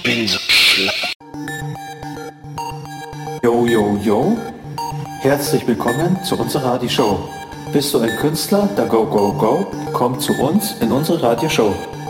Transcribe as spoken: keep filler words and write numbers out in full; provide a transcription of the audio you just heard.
bin so schlapp. Yo, yo, yo. Herzlich willkommen zu unserer Radioshow. Bist du ein Künstler? Dann go, go, go. Komm zu uns in unsere Radioshow.